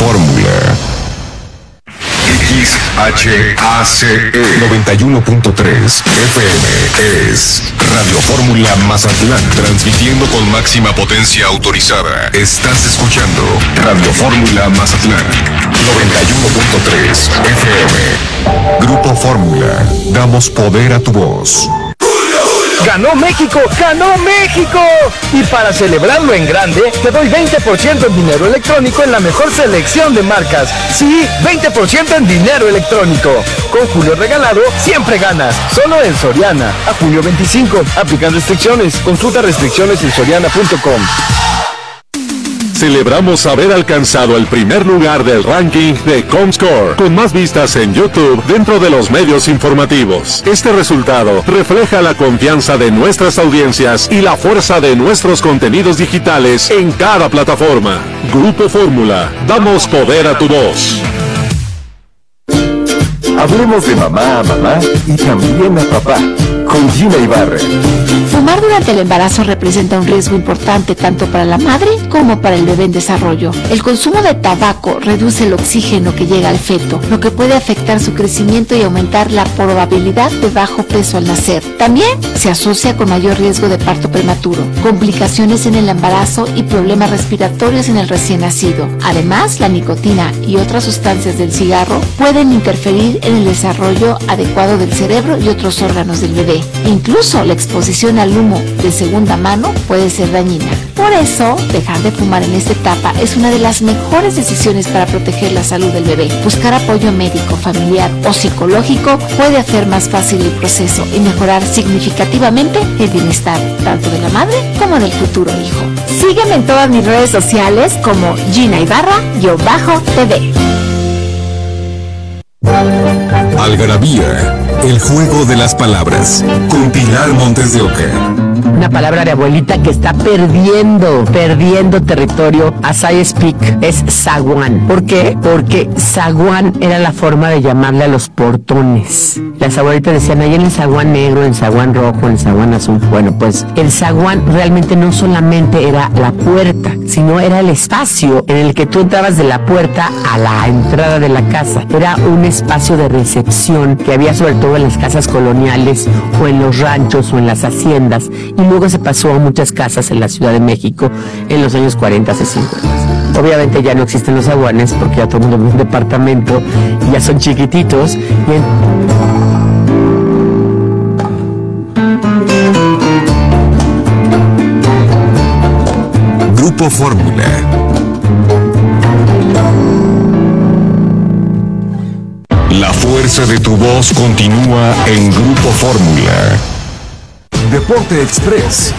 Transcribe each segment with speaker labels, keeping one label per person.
Speaker 1: Fórmula. XHACE 91.3 FM es Radio Fórmula Mazatlán, transmitiendo con máxima potencia autorizada. Estás escuchando Radio Fórmula Mazatlán 91.3 FM. Grupo Fórmula, damos poder a tu voz.
Speaker 2: ¡Ganó México! ¡Ganó México! Y para celebrarlo en grande, te doy 20% en dinero electrónico en la mejor selección de marcas. Sí, 20% en dinero electrónico. Con Julio Regalado, siempre ganas. Solo en Soriana. A junio 25. Aplican restricciones. Consulta restricciones en soriana.com.
Speaker 3: Celebramos haber alcanzado el primer lugar del ranking de Comscore, con más vistas en YouTube dentro de los medios informativos. Este resultado refleja la confianza de nuestras audiencias y la fuerza de nuestros contenidos digitales en cada plataforma. Grupo Fórmula, damos poder a tu voz.
Speaker 4: Hablemos de mamá a mamá y también a papá, con Gina Ibarra.
Speaker 5: Fumar durante el embarazo representa un riesgo importante tanto para la madre como para el bebé en desarrollo. El consumo de tabaco reduce el oxígeno que llega al feto, lo que puede afectar su crecimiento y aumentar la probabilidad de bajo peso al nacer. También se asocia con mayor riesgo de parto prematuro, complicaciones en el embarazo y problemas respiratorios en el recién nacido. Además, la nicotina y otras sustancias del cigarro pueden interferir en el desarrollo adecuado del cerebro y otros órganos del bebé. Incluso la exposición al humo de segunda mano puede ser dañina. Por eso, dejar de fumar en esta etapa es una de las mejores decisiones para proteger la salud del bebé. Buscar apoyo médico, familiar o psicológico puede hacer más fácil el proceso y mejorar significativamente el bienestar tanto de la madre como del futuro hijo. Sígueme en todas mis redes sociales como Gina Ibarra-TV.
Speaker 1: Algarabía, el juego de las palabras, con Pilar Montes de Oca.
Speaker 6: Una palabra de abuelita que está perdiendo territorio as I speak es zaguán. ¿Por qué? Porque zaguán era la forma de llamarle a los portones. Las abuelitas decían, ahí en el zaguán negro, en el zaguán rojo, en el zaguán azul. Bueno, pues el zaguán realmente no solamente era la puerta, sino era el espacio en el que tú entrabas de la puerta a la entrada de la casa. Era un espacio de recepción que había sobre todo en las casas coloniales o en los ranchos o en las haciendas, y luego se pasó a muchas casas en la Ciudad de México en los años 40 y 50. Obviamente ya no existen los zaguanes porque ya todo el mundo vive en un departamento y ya son chiquititos.
Speaker 1: Grupo Fórmula. La fuerza de tu voz continúa en Grupo Fórmula.
Speaker 4: Deporte Express.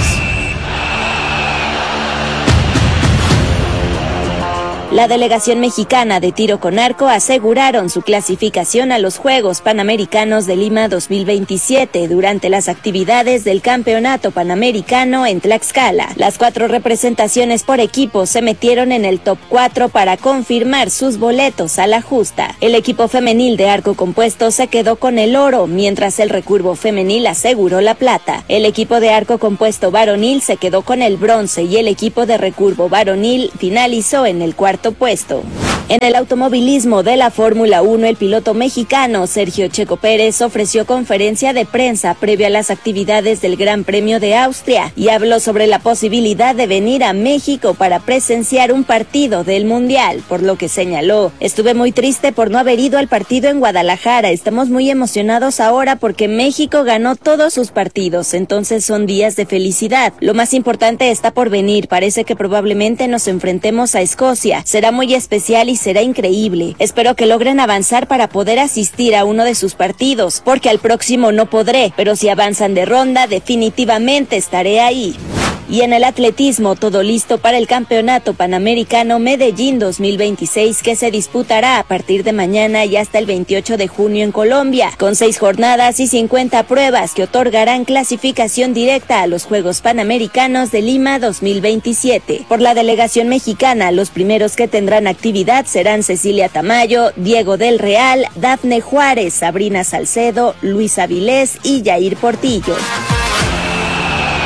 Speaker 7: La delegación mexicana de tiro con arco aseguraron su clasificación a los Juegos Panamericanos de Lima 2027 durante las actividades del Campeonato Panamericano en Tlaxcala. Las 4 representaciones por equipo se metieron en el top 4 para confirmar sus boletos a la justa. El equipo femenil de arco compuesto se quedó con el oro, mientras el recurvo femenil aseguró la plata. El equipo de arco compuesto varonil se quedó con el bronce y el equipo de recurvo varonil finalizó en el cuarto puesto. En el automovilismo de la Fórmula 1, el piloto mexicano Sergio Checo Pérez ofreció conferencia de prensa previa a las actividades del Gran Premio de Austria y habló sobre la posibilidad de venir a México para presenciar un partido del Mundial, por lo que señaló: estuve muy triste por no haber ido al partido en Guadalajara, estamos muy emocionados ahora porque México ganó todos sus partidos, entonces son días de felicidad, lo más importante está por venir, parece que probablemente nos enfrentemos a Escocia, será muy especial y será increíble. Espero que logren avanzar para poder asistir a uno de sus partidos, porque al próximo no podré, pero si avanzan de ronda, definitivamente estaré ahí. Y en el atletismo, todo listo para el Campeonato Panamericano Medellín 2026, que se disputará a partir de mañana y hasta el 28 de junio en Colombia, con 6 jornadas y 50 pruebas que otorgarán clasificación directa a los Juegos Panamericanos de Lima 2027. Por la delegación mexicana, los primeros que tendrán actividad serán Cecilia Tamayo, Diego del Real, Dafne Juárez, Sabrina Salcedo, Luis Avilés y Yair Portillo.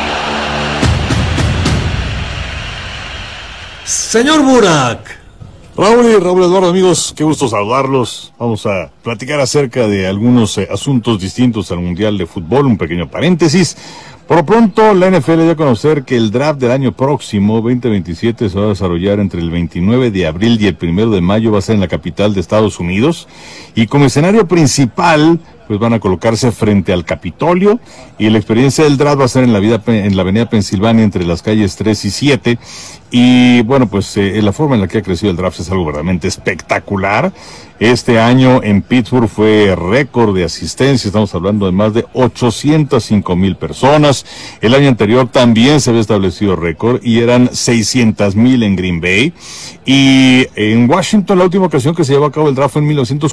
Speaker 8: Señor Burak, Raúl Eduardo, amigos, qué gusto saludarlos. Vamos a platicar acerca de algunos asuntos distintos al Mundial de Fútbol, un pequeño paréntesis. Por lo pronto, la NFL dio a conocer que el draft del año próximo, 2027, se va a desarrollar entre el 29 de abril y el 1 de mayo, va a ser en la capital de Estados Unidos. Y como escenario principal, pues van a colocarse frente al Capitolio, y la experiencia del draft va a ser en la avenida Pensilvania entre las calles 3 y 7. Y bueno, pues la forma en la que ha crecido el draft es algo verdaderamente espectacular. Este año en Pittsburgh fue récord de asistencia, estamos hablando de más de 805,000 personas. El año anterior también se había establecido récord y eran 600,000 en Green Bay. Y en Washington la última ocasión que se llevó a cabo el draft fue en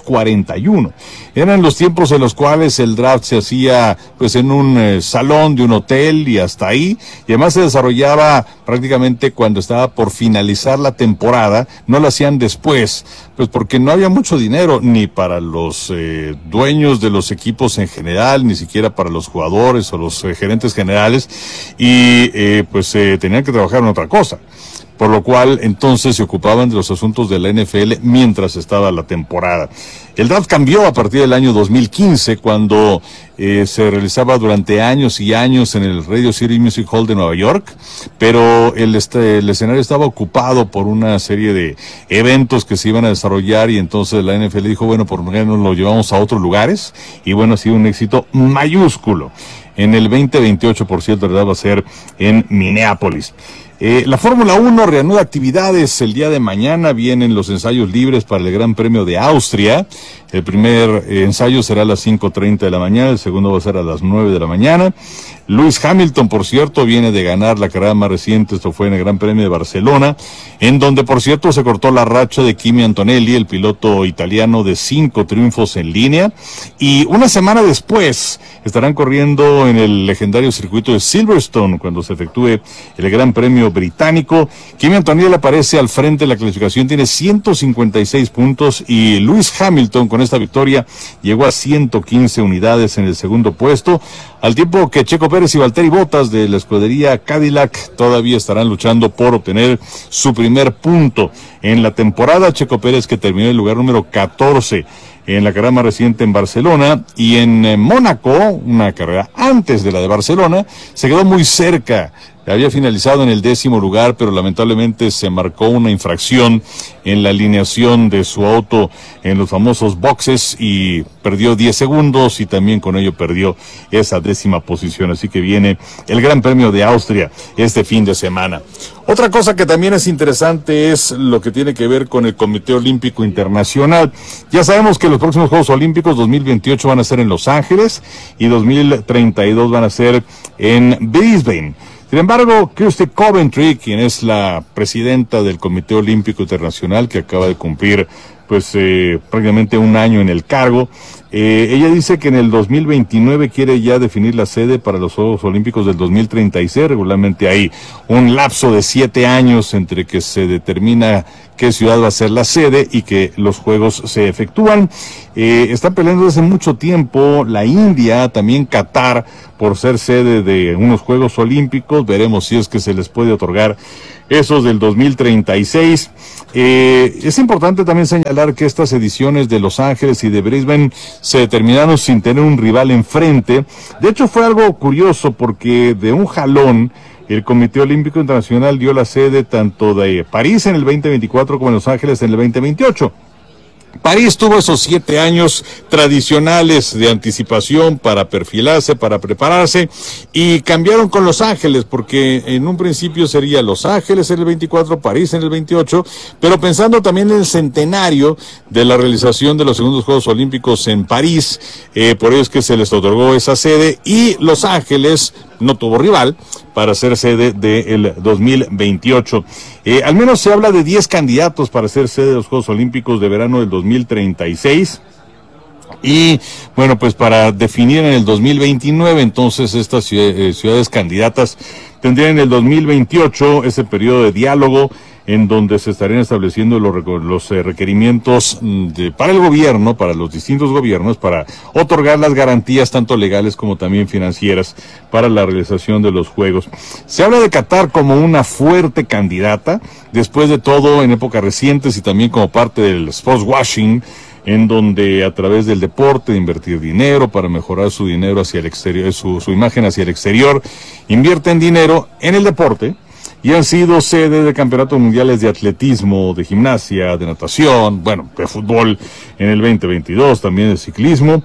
Speaker 8: 1941. Eran los tiempos en los cuales el draft se hacía pues en un salón de un hotel y hasta ahí. Y además se desarrollaba prácticamente cuando estaba por finalizar la temporada, no lo hacían después, pues porque no había mucho dinero ni para los dueños de los equipos en general, ni siquiera para los jugadores o los gerentes generales, y tenían que trabajar en otra cosa. Por lo cual, entonces, se ocupaban de los asuntos de la NFL mientras estaba la temporada. El draft cambió a partir del año 2015, cuando se realizaba durante años y años en el Radio City Music Hall de Nueva York, pero el escenario estaba ocupado por una serie de eventos que se iban a desarrollar, y entonces la NFL dijo, bueno, por lo menos lo llevamos a otros lugares, y bueno, ha sido un éxito mayúsculo. En el 2028, por cierto, el draft va a ser en Minneapolis. La Fórmula 1 reanuda actividades. El día de mañana vienen los ensayos libres para el Gran Premio de Austria. El primer ensayo será a las 5:30 de la mañana, el segundo va a ser a las 9 de la mañana. Lewis Hamilton, por cierto, viene de ganar la carrera más reciente, esto fue en el Gran Premio de Barcelona, en donde, por cierto, se cortó la racha de Kimi Antonelli, el piloto italiano, de 5 triunfos en línea. Y una semana después estarán corriendo en el legendario circuito de Silverstone, cuando se efectúe el Gran Premio británico. Kimi Antonelli aparece al frente de la clasificación, tiene 156 puntos, y Lewis Hamilton, con esta victoria, llegó a 115 unidades en el segundo puesto, al tiempo que Checo Pérez y Valtteri Bottas de la escudería Cadillac todavía estarán luchando por obtener su primer punto en la temporada. Checo Pérez, que terminó en el lugar número 14 en la carrera más reciente en Barcelona, y en Mónaco, una carrera antes de la de Barcelona, se quedó muy cerca. Había finalizado en el 10º lugar, pero lamentablemente se marcó una infracción en la alineación de su auto en los famosos boxes y perdió 10 segundos, y también con ello perdió esa 10ª posición. Así que viene el Gran Premio de Austria este fin de semana. Otra cosa que también es interesante es lo que tiene que ver con el Comité Olímpico Internacional. Ya sabemos que los próximos Juegos Olímpicos 2028 van a ser en Los Ángeles y 2032 van a ser en Brisbane. Sin embargo, Kirsty Coventry, quien es la presidenta del Comité Olímpico Internacional, que acaba de cumplir prácticamente un año en el cargo, ella dice que en el 2029 quiere ya definir la sede para los Juegos Olímpicos del 2036. Regularmente hay un lapso de 7 años entre que se determina qué ciudad va a ser la sede y que los Juegos se efectúan. Están peleando desde mucho tiempo la India, también Qatar, por ser sede de unos Juegos Olímpicos. Veremos si es que se les puede otorgar esos del 2036. Es importante también señalar que estas ediciones de Los Ángeles y de Brisbane se determinaron sin tener un rival enfrente. De hecho, fue algo curioso porque de un jalón el Comité Olímpico Internacional dio la sede tanto de París en el 2024 como en Los Ángeles en el 2028. París tuvo esos 7 años tradicionales de anticipación para perfilarse, para prepararse, y cambiaron con Los Ángeles, porque en un principio sería Los Ángeles en el 24, París en el 28, pero pensando también en el centenario de la realización de los segundos Juegos Olímpicos en París, por ello es que se les otorgó esa sede, y Los Ángeles no tuvo rival para ser sede del 2028. Al menos se habla de 10 candidatos para ser sede de los Juegos Olímpicos de verano del 2036. Y bueno, pues para definir en el 2029, entonces estas ciudades candidatas tendrían en el 2028 ese periodo de diálogo en donde se estarían estableciendo los requerimientos para el gobierno, para los distintos gobiernos, para otorgar las garantías tanto legales como también financieras para la realización de los Juegos. Se habla de Qatar como una fuerte candidata, después de todo en épocas recientes y también como parte del sports washing, en donde a través del deporte, de invertir dinero para mejorar su dinero hacia el exterior, su imagen hacia el exterior, invierten dinero en el deporte y han sido sede de campeonatos mundiales de atletismo, de gimnasia, de natación, bueno, de fútbol en el 2022, también de ciclismo,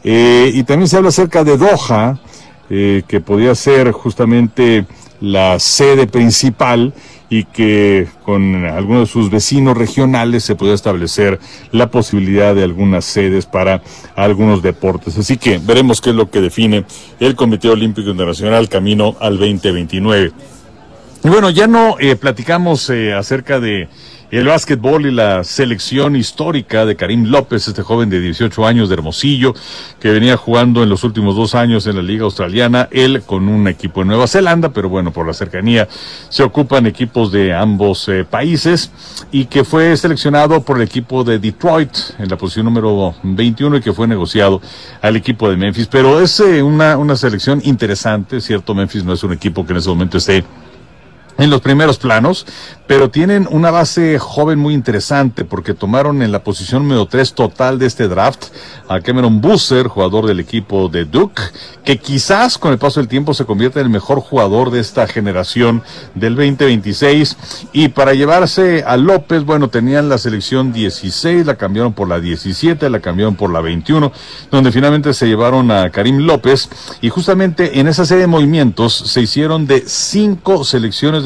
Speaker 8: y también se habla acerca de Doha, que podría ser justamente la sede principal y que con algunos de sus vecinos regionales se puede establecer la posibilidad de algunas sedes para algunos deportes. Así que veremos qué es lo que define el Comité Olímpico Internacional camino al 2029. Y bueno, ya no platicamos acerca de el básquetbol y la selección histórica de Karim López, este joven de 18 años de Hermosillo, que venía jugando en los últimos 2 años en la Liga Australiana, él con un equipo de Nueva Zelanda, pero bueno, por la cercanía se ocupan equipos de ambos países, y que fue seleccionado por el equipo de Detroit en la posición número 21 y que fue negociado al equipo de Memphis. Pero es una selección interesante, cierto, Memphis no es un equipo que en ese momento esté en los primeros planos, pero tienen una base joven muy interesante porque tomaron en la posición número 3 total de este draft a Cameron Boozer, jugador del equipo de Duke, que quizás con el paso del tiempo se convierta en el mejor jugador de esta generación del 2026. Y para llevarse a López, bueno, tenían la selección 16, la cambiaron por la 17, la cambiaron por la 21, donde finalmente se llevaron a Karim López, y justamente en esa serie de movimientos se hicieron de 5 selecciones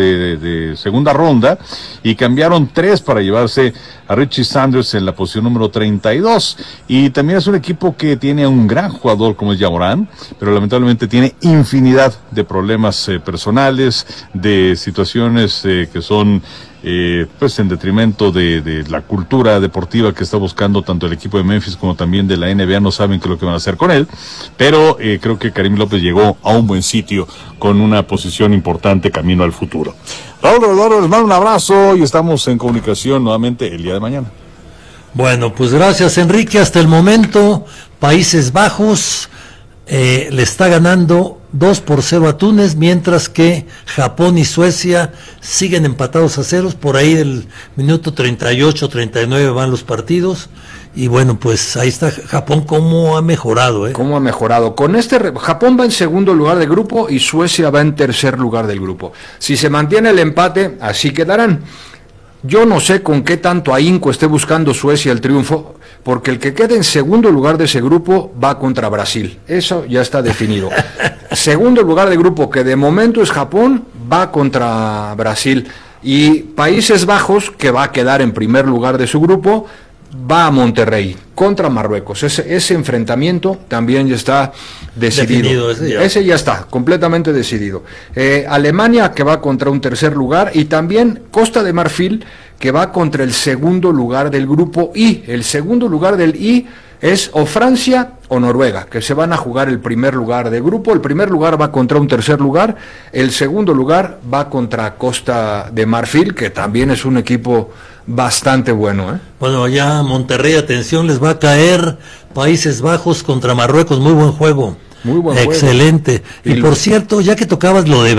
Speaker 8: de segunda ronda y cambiaron 3 para llevarse a Richie Sanders en la posición número 32. Y también es un equipo que tiene un gran jugador como es Ja Morant, pero lamentablemente tiene infinidad de problemas personales, de situaciones que son pues en detrimento de la cultura deportiva que está buscando tanto el equipo de Memphis como también de la NBA. No saben qué es lo que van a hacer con él, pero creo que Karim López llegó a un buen sitio con una posición importante camino al futuro. Raúl Rodoro, les mando un abrazo y estamos en comunicación nuevamente el día de mañana.
Speaker 9: Bueno, pues gracias, Enrique. Hasta el momento Países Bajos le está ganando 2-0 a Túnez, mientras que Japón y Suecia siguen empatados a ceros. Por ahí del minuto 38-39 van los partidos. Y bueno, pues ahí está Japón, cómo ha mejorado,
Speaker 10: Cómo ha mejorado. Con Japón va en segundo lugar del grupo y Suecia va en tercer lugar del grupo. Si se mantiene el empate, así quedarán. Yo no sé con qué tanto ahínco esté buscando Suecia el triunfo, porque el que quede en segundo lugar de ese grupo va contra Brasil. Eso ya está definido. Segundo lugar de grupo, que de momento es Japón, va contra Brasil. Y Países Bajos, que va a quedar en primer lugar de su grupo, va a Monterrey contra Marruecos. Ese enfrentamiento también ya está decidido. Ese ya está completamente decidido. Alemania, que va contra un tercer lugar, y también Costa de Marfil, que va contra el segundo lugar del grupo I. El segundo lugar del I es o Francia o Noruega, que se van a jugar el primer lugar del grupo. El primer lugar va contra un tercer lugar, el segundo lugar va contra Costa de Marfil, que también es un equipo bastante bueno,
Speaker 9: Bueno, allá Monterrey, atención, les va a caer Países Bajos contra Marruecos. Muy buen juego.
Speaker 10: Muy buen
Speaker 9: excelente juego. Y por cierto, ya que tocabas lo de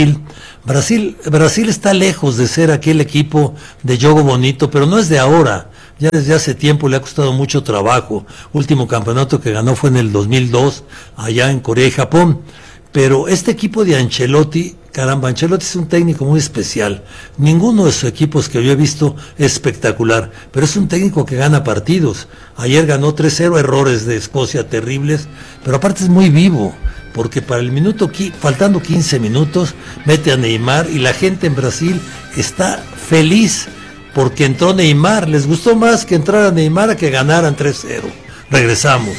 Speaker 9: Brasil está lejos de ser aquel equipo de juego bonito, pero no es de ahora. Ya desde hace tiempo le ha costado mucho trabajo. Último campeonato que ganó fue en el 2002, allá en Corea y Japón. Pero este equipo de Ancelotti, caramba, Ancelotti es un técnico muy especial. Ninguno de sus equipos que yo he visto es espectacular, pero es un técnico que gana partidos. Ayer ganó 3-0, errores de Escocia terribles, pero aparte es muy vivo, porque para el minuto, faltando 15 minutos, mete a Neymar y la gente en Brasil está feliz porque entró Neymar. Les gustó más que entrara Neymar a que ganaran 3-0. Regresamos.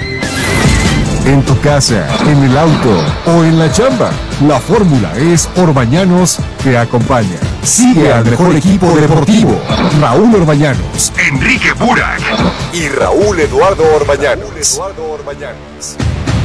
Speaker 1: En tu casa, en el auto o en la chamba, la fórmula es Orbañanos te acompaña. Sigue al mejor equipo deportivo, Raúl Orbañanos, Enrique Burak y Raúl Eduardo Orbañanos.